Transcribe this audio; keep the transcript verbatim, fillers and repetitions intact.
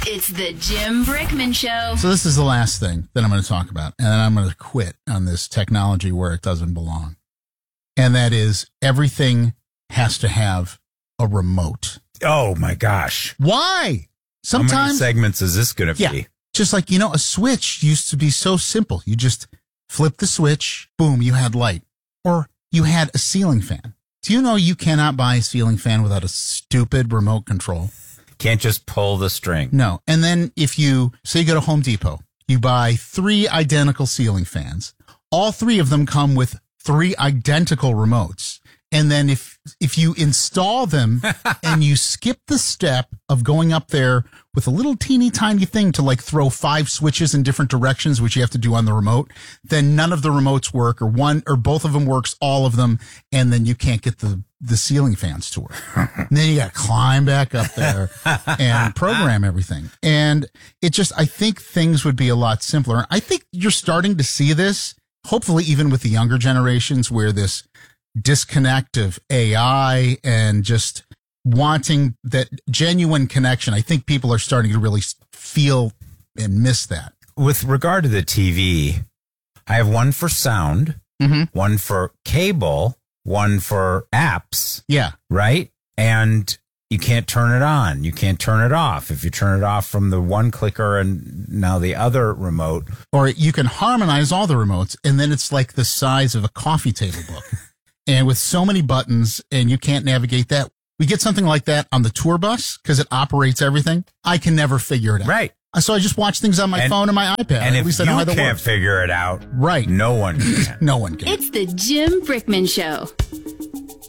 It's the Jim Brickman Show. So this is the last thing that I'm going to talk about, and then I'm going to quit on this technology where it doesn't belong. And that is everything has to have a remote. Oh, my gosh. Why? Sometimes, how many segments is this going to yeah, be? Just like, you know, a switch used to be so simple. You just flip the switch, boom, you had light. Or you had a ceiling fan. Do you know you cannot buy a ceiling fan without a stupid remote control? Can't just pull the string. No. And then if you, say you go to Home Depot, you buy three identical ceiling fans. All three of them come with three identical remotes. And then if if you install them and you skip the step of going up there with a little teeny tiny thing to like throw five switches in different directions, which you have to do on the remote, then none of the remotes work, or one or both of them works, all of them, and then you can't get the, the ceiling fans to work. And then you got to climb back up there and program everything. And it just, I think things would be a lot simpler. I think you're starting to see this, hopefully even with the younger generations, where this disconnect of A I and just wanting that genuine connection. I think people are starting to really feel and miss that. With regard to the T V, I have one for sound, mm-hmm. one for cable, one for apps. Yeah. Right? And you can't turn it on. You can't turn it off. If you turn it off from the one clicker and now the other remote. Or you can harmonize all the remotes, and then it's like the size of a coffee table book. And with so many buttons, and you can't navigate that. We get something like that on the tour bus because it operates everything. I can never figure it out. Right. So I just watch things on my and, phone and my iPad. And At if least I you know how that can't works. figure it out, right. no one can. No one can. It's the Jim Brickman Show.